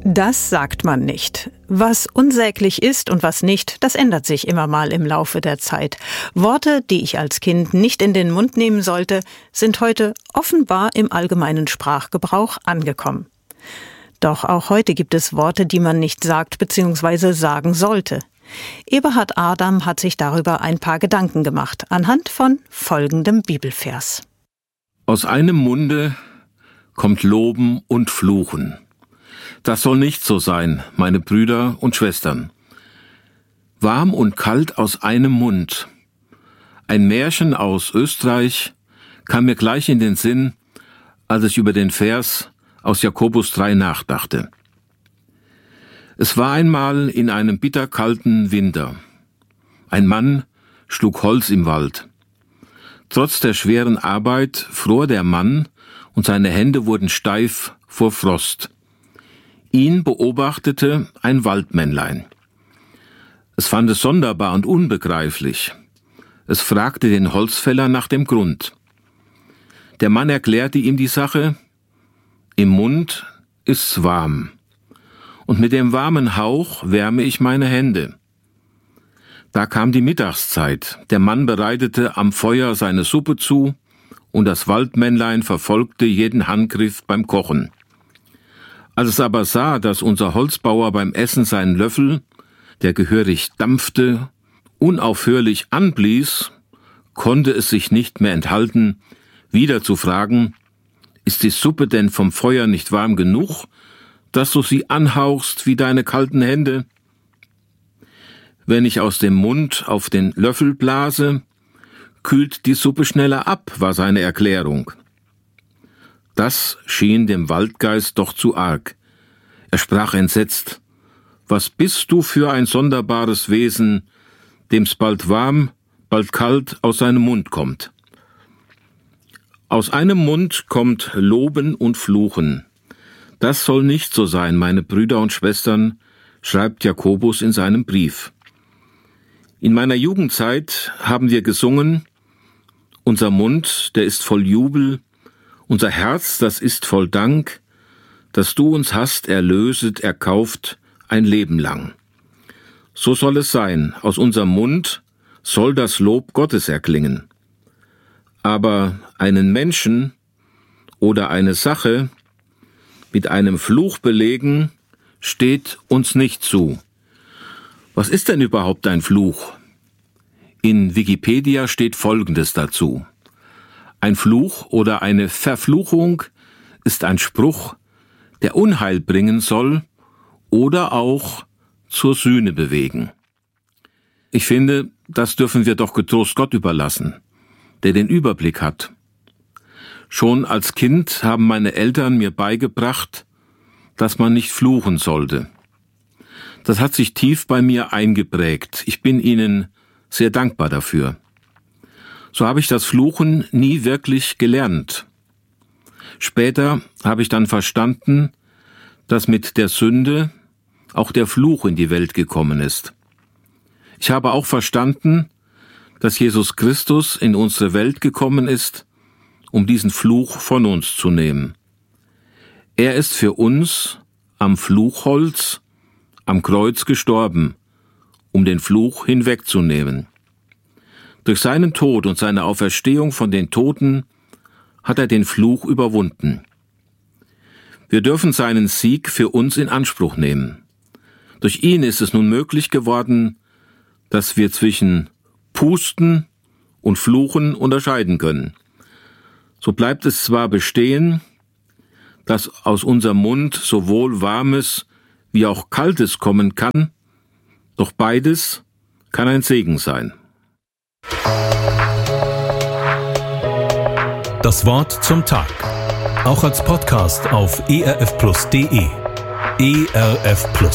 Das sagt man nicht. Was unsäglich ist und was nicht, das ändert sich immer mal im Laufe der Zeit. Worte, die ich als Kind nicht in den Mund nehmen sollte, sind heute offenbar im allgemeinen Sprachgebrauch angekommen. Doch auch heute gibt es Worte, die man nicht sagt bzw. sagen sollte. Eberhard Adam hat sich darüber ein paar Gedanken gemacht, anhand von folgendem Bibelvers. Aus einem Munde kommt Loben und Fluchen. Das soll nicht so sein, meine Brüder und Schwestern. Warm und kalt aus einem Mund. Ein Märchen aus Österreich kam mir gleich in den Sinn, als ich über den Vers aus Jakobus 3 nachdachte. Es war einmal in einem bitterkalten Winter. Ein Mann schlug Holz im Wald. Trotz der schweren Arbeit fror der Mann und seine Hände wurden steif vor Frost. Ihn beobachtete ein Waldmännlein. Es fand es sonderbar und unbegreiflich. Es fragte den Holzfäller nach dem Grund. Der Mann erklärte ihm die Sache: Im Mund ist's warm, und mit dem warmen Hauch wärme ich meine Hände. Da kam die Mittagszeit. Der Mann bereitete am Feuer seine Suppe zu, und das Waldmännlein verfolgte jeden Handgriff beim Kochen. Als es aber sah, dass unser Holzbauer beim Essen seinen Löffel, der gehörig dampfte, unaufhörlich anblies, konnte es sich nicht mehr enthalten, wieder zu fragen: Ist die Suppe denn vom Feuer nicht warm genug, dass du sie anhauchst wie deine kalten Hände? Wenn ich aus dem Mund auf den Löffel blase, kühlt die Suppe schneller ab, war seine Erklärung. Das schien dem Waldgeist doch zu arg. Er sprach entsetzt: Was bist du für ein sonderbares Wesen, dem's bald warm, bald kalt aus seinem Mund kommt? Aus einem Mund kommt Loben und Fluchen. Das soll nicht so sein, meine Brüder und Schwestern, schreibt Jakobus in seinem Brief. In meiner Jugendzeit haben wir gesungen: Unser Mund, der ist voll Jubel, unser Herz, das ist voll Dank, dass du uns hast erlöset, erkauft, ein Leben lang. So soll es sein, aus unserem Mund soll das Lob Gottes erklingen. Aber einen Menschen oder eine Sache mit einem Fluch belegen, steht uns nicht zu. Was ist denn überhaupt ein Fluch? In Wikipedia steht Folgendes dazu: Ein Fluch oder eine Verfluchung ist ein Spruch, der Unheil bringen soll oder auch zur Sühne bewegen. Ich finde, das dürfen wir doch getrost Gott überlassen, der den Überblick hat. Schon als Kind haben meine Eltern mir beigebracht, dass man nicht fluchen sollte. Das hat sich tief bei mir eingeprägt. Ich bin ihnen sehr dankbar dafür. So habe ich das Fluchen nie wirklich gelernt. Später habe ich dann verstanden, dass mit der Sünde auch der Fluch in die Welt gekommen ist. Ich habe auch verstanden, dass Jesus Christus in unsere Welt gekommen ist, um diesen Fluch von uns zu nehmen. Er ist für uns am Fluchholz, am Kreuz gestorben, um den Fluch hinwegzunehmen. Durch seinen Tod und seine Auferstehung von den Toten hat er den Fluch überwunden. Wir dürfen seinen Sieg für uns in Anspruch nehmen. Durch ihn ist es nun möglich geworden, dass wir zwischen Pusten und Fluchen unterscheiden können. So bleibt es zwar bestehen, dass aus unserem Mund sowohl Warmes wie auch Kaltes kommen kann, doch beides kann ein Segen sein. Das Wort zum Tag. Auch als Podcast auf erfplus.de. ERF Plus.